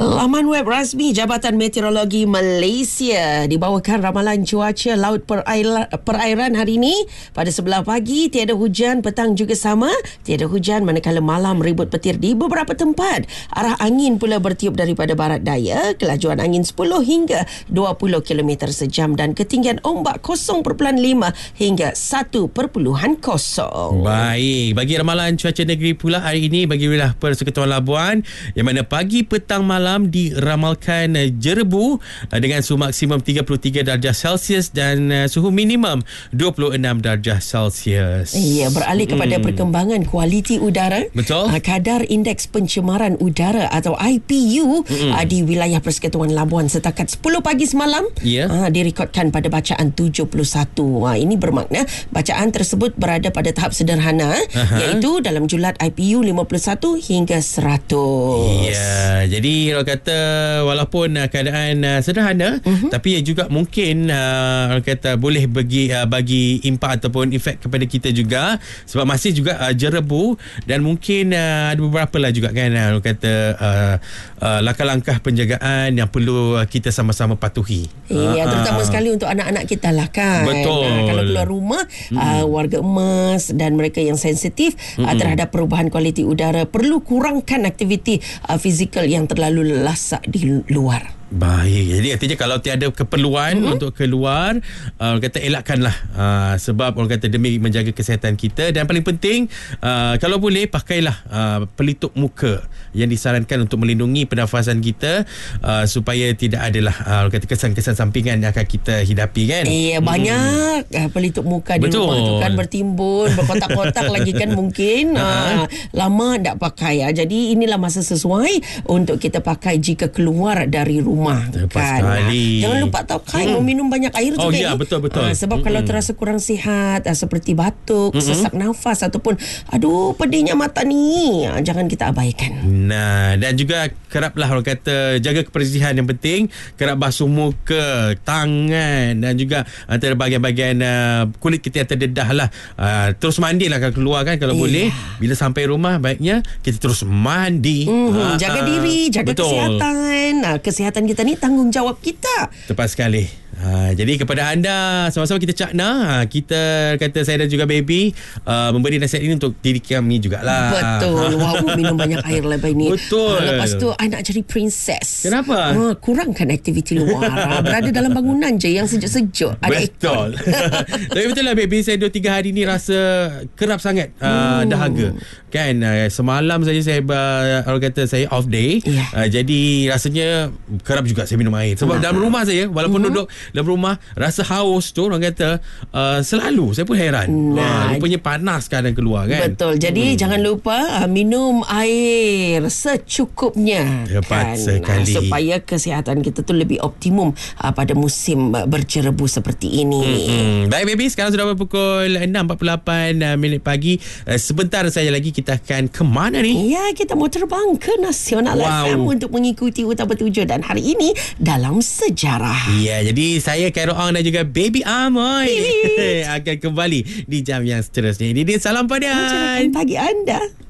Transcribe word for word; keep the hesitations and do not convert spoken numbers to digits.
Laman web rasmi Jabatan Meteorologi Malaysia dibawakan ramalan cuaca laut perairan, perairan hari ini. Pada sebelah pagi tiada hujan, petang juga sama, tiada hujan manakala malam ribut petir di beberapa tempat. Arah angin pula bertiup daripada barat daya, kelajuan angin sepuluh hingga dua puluh kilometer sejam dan ketinggian ombak kosong perpuluhan lima hingga satu perpuluhan kosong. Baik, bagi ramalan cuaca negeri pula hari ini bagi wilayah Persekutuan Labuan, yang mana pagi, petang, malam diramalkan jerebu dengan suhu maksimum tiga puluh tiga darjah Celsius dan suhu minimum dua puluh enam darjah Celsius. Ya, beralih kepada hmm. perkembangan kualiti udara. Betul. Kadar indeks pencemaran udara atau I P U hmm. di wilayah Persekutuan Labuan setakat sepuluh pagi semalam yeah. direkodkan pada bacaan tujuh puluh satu. Ini bermakna bacaan tersebut berada pada tahap sederhana, Aha. iaitu dalam julat I P U lima puluh satu hingga seratus. Ya, jadi orang kata walaupun uh, keadaan uh, sederhana, uh-huh. tapi juga mungkin uh, orang kata boleh bagi uh, bagi impak ataupun efek kepada kita juga, sebab masih juga uh, jerebu dan mungkin uh, ada beberapa lah juga kan uh, orang kata uh, uh, langkah-langkah penjagaan yang perlu uh, kita sama-sama patuhi. Ya, uh, terutama uh. sekali untuk anak-anak kita lah kan. Betul. Nah, kalau keluar rumah, hmm. uh, warga emas dan mereka yang sensitif hmm. uh, terhadap perubahan kualiti udara perlu kurangkan aktiviti uh, fizikal yang terlalu lasak di luar. Baik, jadi artinya kalau tiada keperluan mm-hmm. untuk keluar, uh, orang kata elakkanlah, uh, sebab orang kata demi menjaga kesihatan kita. Dan paling penting, uh, kalau boleh pakailah uh, pelitup muka yang disarankan untuk melindungi pernafasan kita, uh, supaya tidak adalah uh, orang kata kesan-kesan sampingan yang akan kita hidapi kan. Eh, banyak hmm. uh, pelitup muka di Betul. rumah tu kan bertimbun, berkotak-kotak lagi kan mungkin uh, lama tak pakai. Uh, jadi inilah masa sesuai untuk kita pakai jika keluar dari rumah. Kan. Jangan lupa tau kan hmm. meminum banyak air oh, juga. Ya, eh. betul betul. Uh, sebab hmm. kalau terasa kurang sihat uh, seperti batuk, hmm. sesak nafas ataupun aduh pedihnya mata ni, uh, jangan kita abaikan. Nah, dan juga keraplah orang kata jaga kebersihan yang penting, kerap basuh muka, tangan dan juga antara bahagian-bahagian uh, kulit kita yang terdedah lah. Uh, terus mandilah kalau keluar kan kalau yeah. boleh. Bila sampai rumah baiknya kita terus mandi. Hmm. Uh, jaga uh, diri, jaga betul. kesihatan. Uh, kesihatan kita ni tanggungjawab kita. Tepat sekali. Ha, jadi kepada anda sama-sama kita cakna, ha, kita kata saya dan juga baby uh, memberi nasihat ini untuk diri kami jugalah. Betul. Wow, minum banyak air lepas ini. Betul. Ha, lepas tu I nak jadi princess. Kenapa? Ha, kurangkan aktiviti luar. Ha, berada dalam bangunan je yang sejuk-sejuk. Ada betul. Tapi betul lah baby, saya dua tiga hari ni rasa kerap sangat uh, hmm. dahaga. Kan uh, semalam saja saya uh, orang kata saya off day. Yeah. Uh, jadi rasanya kerap juga saya minum air. Sebab nah. dalam rumah saya walaupun hmm. duduk dalam rumah rasa haus tu orang kata uh, selalu. Saya pun heran. Nah, uh, rupanya panas kadang keluar kan. Betul. Jadi hmm. jangan lupa uh, minum air secukupnya. Tepat kan? sekali. Uh, supaya kesihatan kita tu lebih optimum uh, pada musim uh, berjerebu seperti ini. Hmm. Baik baby, sekarang sudah pukul enam empat puluh lapan uh, minit pagi. Uh, sebentar saja lagi kita akan ke mana ni? Ya, kita mau terbang ke Nasional wow. F M untuk mengikuti Utama Tujuh dan hari ini dalam sejarah. Ya, jadi saya Khairul Ong dan juga Baby Amoy akan kembali di jam yang seterusnya. Ini dia Salam Padan. Mencerahkan pagi anda.